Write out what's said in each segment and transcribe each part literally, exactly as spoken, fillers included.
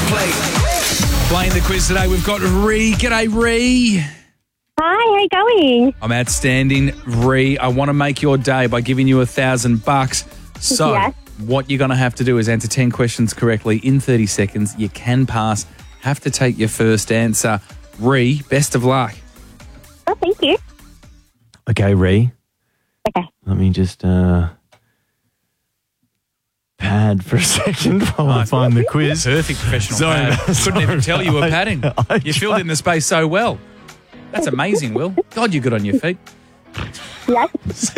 plate. Playing the quiz today, we've got Ree. G'day, Ree. Hi, how you going? I'm outstanding, Ree. I want to make your day by giving you a thousand bucks. So, Yes. what you're going to have to do is answer ten questions correctly in thirty seconds. You can pass. Have to take your first answer. Ree, best of luck. Oh, thank you. Okay, Ree. Okay. Let me just uh, pad for a second while I find the quiz. Perfect professional Sorry, pad. man. Couldn't Sorry, even tell you were I- padding. I You filled in the space so well. That's amazing, Will. God, you're good on your feet. Yes.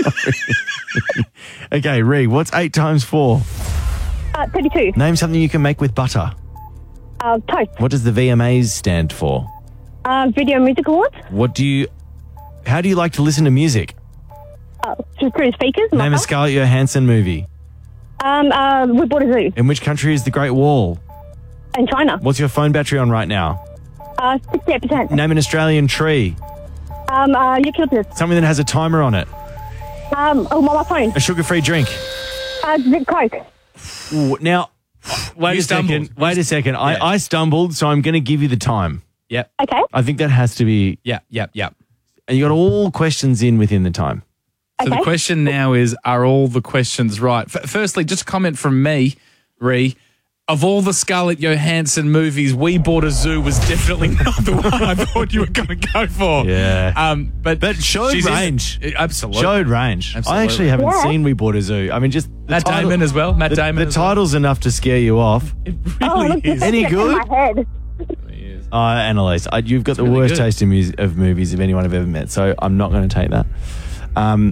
Okay, Ree, what's eight times four? Uh, thirty-two. Name something you can make with butter. Uh, toast. What does the V M As stand for? Uh, video music awards. What do you... How do you like to listen to music? Uh, through through speakers. Name a Mother. Scarlett Johansson movie. Um, uh, we bought a zoo In which country is the Great Wall? in China. What's your phone battery on right now? Uh, sixty-eight percent. Name an Australian tree. Um, uh, eucalyptus. Something that has a timer on it. Um, oh, my phone. A sugar-free drink. Uh, Zip Coke. Ooh, now, wait You a second. stumbled. Wait a second. Yeah. I, I stumbled, so I'm going to give you the time. Yep, Okay. I think that has to be... yep, yep, yep. And you got all questions in within the time. So Okay. the question now is, are all the questions right? F- firstly, just a comment from me, Ree. Of all the Scarlett Johansson movies, We Bought a Zoo was definitely not the one I thought you were going to go for. Yeah. Um, but But showed she's in- range. absolutely. Showed range. Absolutely. I actually haven't Yeah. seen We Bought a Zoo. I mean, just... the Matt title- Damon as well. Matt the, Damon The as well. title's enough to scare you off. It Oh, really look, is. Any it's in good? my head. Uh, Annalise, I, you've got the really worst good. taste in mus- of movies of anyone I've ever met, so I'm not going to take that. Um,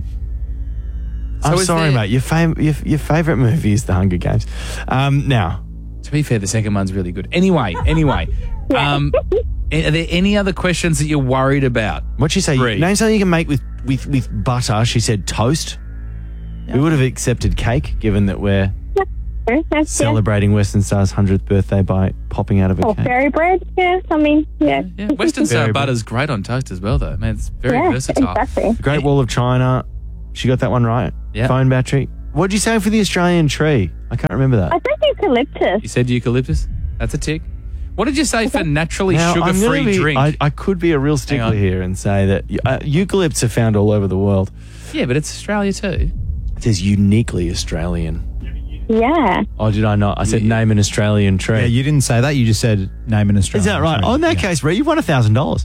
So I'm is sorry, there- mate. Your, fam- your your favourite movie is The Hunger Games. Um, now, To be fair, the second one's really good. Anyway, anyway. Yeah. um, are there any other questions that you're worried about? what'd she say? Three. Name something you can make with, with, with butter. She said toast. We would have accepted cake, given that we're Yes, yes. celebrating Western Star's hundredth birthday by popping out of a Oh, cake. fairy bread. Yes, I mean, yeah. Yeah, Western Star Very butter's great on toast as well, though. Man, it's very Yeah, versatile. exactly. The Great Wall of China. She got that one right. Yeah. Phone battery. What'd you say for the Australian tree? I can't remember that. I think eucalyptus. You said eucalyptus? That's a tick. What did you say for naturally Now, I'm gonna sugar-free be- drink? I, I could be a real stickler on. here and say that uh, eucalypts are found all over the world. Yeah, but it's Australia too. It says uniquely Australian. Yeah. Oh, did I not? I said name an Australian tree. Yeah, you didn't say that. You just said name an Australian. Is that right? tree. Oh, in that Yeah. case, Ree, you won one thousand dollars.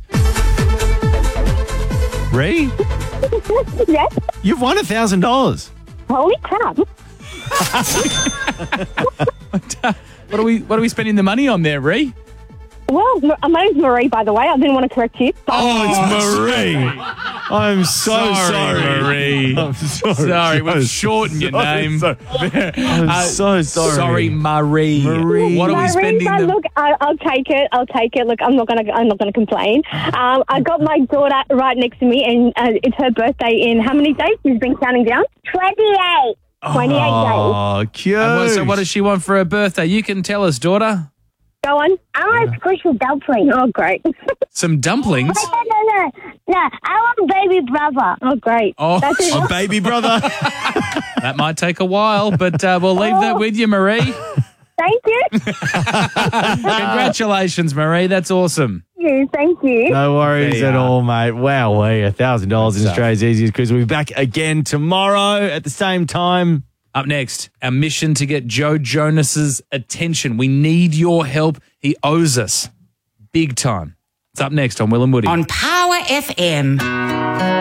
Ree, Yes. you've won one thousand dollars. Holy crap. What are we What are we spending the money on there, Ree? Well, M- my name's Marie, by the way. I didn't want to correct you. But Oh, it's Marie. I'm so sorry, Marie. I'm sorry. Sorry, we've I'm shortened your sorry, name. sorry. I'm Uh, so sorry. Sorry, Marie. Marie. What are we Marie, spending? but the- look, I, I'll take it. I'll take it. Look, I'm not gonna. I'm not gonna complain. Um, I got my daughter right next to me, and uh, it's her birthday in how many days? She's been counting down. Twenty-eight. Twenty-eight days. Oh, cute. And what- so what does she want for her birthday? You can tell us, daughter. Go on. I want squishy dumpling. Oh, great. Some dumplings. no, no, no, no. I want baby brother. Oh, great. Oh, That's it. Oh, baby brother. that might take a while, but uh, we'll leave that with you, Marie. Thank you. Congratulations, Marie. That's awesome. you. Thank you. No worries There you at are. all, mate. Wow, we a thousand dollars in Good stuff. Australia's easiest quiz. We'll be back again tomorrow at the same time. Up next, our mission to get Joe Jonas's attention. We need your help. He owes us big time. It's up next on Will and Woody. On Power F M.